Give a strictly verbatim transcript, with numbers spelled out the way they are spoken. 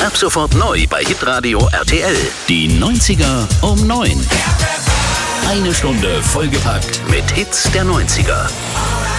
Ab sofort neu bei Hitradio R T L. Die neunziger um neun. Eine Stunde vollgepackt mit Hits der neunziger.